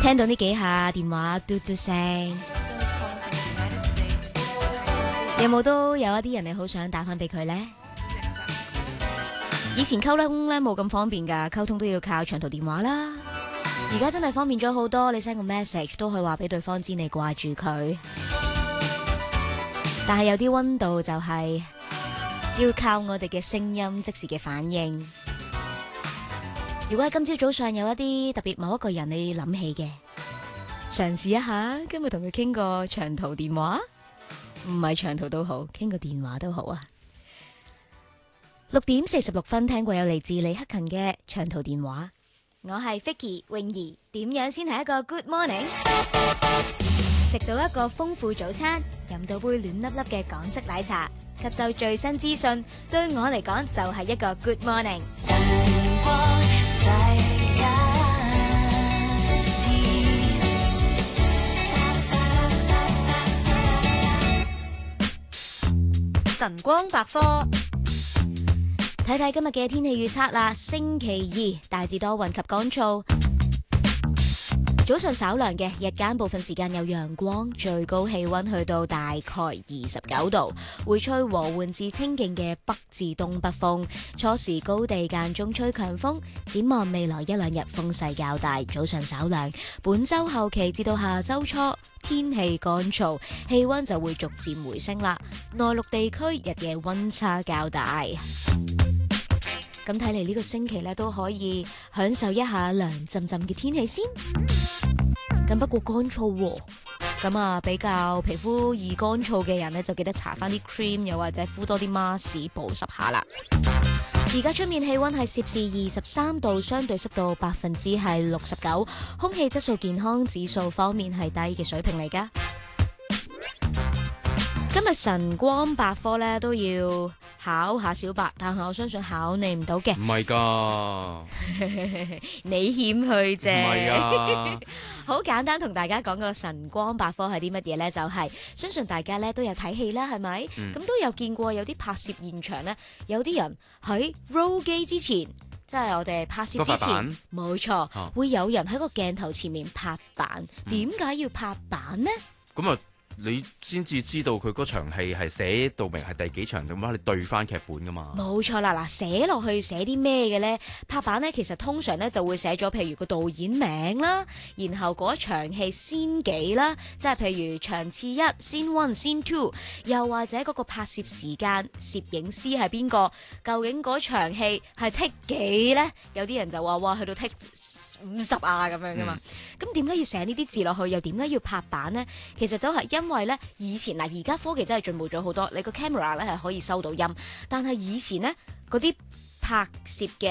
聽到呢幾下電話嘟嘟聲，有冇都有一啲人你好想打翻俾佢呢？以前溝通咧冇咁方便㗎，溝通都要靠長途電話啦。而家真係方便咗好多，你 send 個 message 都可以話俾對方知你掛住佢。但係有啲溫度就係要靠我哋嘅聲音即時嘅反應。如果喺今朝早上有一啲特別某一個人你諗起嘅，嘗試一下今日同佢傾個長途電話，唔係長途都好，傾個電話都好啊。6:46，聽過有嚟自李克勤嘅長途電話。我係 Vicky 泳兒，點樣先係一個 Good Morning？ 食到一個豐富早餐，飲到杯暖粒粒嘅港式奶茶，吸收最新資訊，對我嚟講就係一個 Good Morning。晨光大家是晨光百科。睇睇今日嘅天氣預測啦，星期二大致多雲及乾燥，早上稍涼嘅，日間部分時間有陽光，最高氣溫去到大概29度，會吹和緩至清勁嘅北至東北風，初時高地間中吹強風，展望未來一兩日風勢較大，早上稍涼，本周後期至到下周初天氣乾燥，氣溫就會逐漸回升啦，內陸地區日夜溫差較大。咁睇嚟呢個星期咧都可以享受一下涼浸浸嘅天氣先。咁不過乾燥喎，咁啊比較皮膚易乾燥嘅人咧就記得搽翻啲 cream， 又或者敷多啲 mask 保濕下啦。而家出面氣溫係攝氏23度，相對濕度69%，空氣質素健康指數方面係低嘅水平嚟噶。今日晨光百科咧都要考下小白，但係我相信考你唔到嘅。 唔係㗎， 你謙虛啫。 唔係啊， 好簡單同大家講個晨光百科係啲乜嘢呢？就係、相信大家咧都有睇戲啦，係咪？咁、都有見過有啲拍攝現場呢，有啲人喺 roll 機之前。即係我哋拍攝之前，冇錯，會有人喺個鏡頭前面拍板。點解要拍板呢？ 咁啊，你先至知道佢嗰場戲係寫到明係第幾場咁啊，你對翻劇本噶嘛？ 冇錯啦，嗱，寫落去寫啲咩嘅呢？拍板呢，其實通常呢就會寫咗，譬如個導演名啦，然後嗰場戲先幾啦，即係譬如場次1、scene 1、scene 2，又或者嗰個拍攝時間、攝影師係邊個，究竟嗰場戲係 take 幾呢？有啲人就話哇，去到 take 50啊咁樣噶嘛。咁點解要寫呢啲字落去？又點解要拍板呢？其實就係因為呢，以前嗱，而家科技真係進步咗好多，你個 camera 咧係可以收到音，但係以前呢，嗰啲拍攝嘅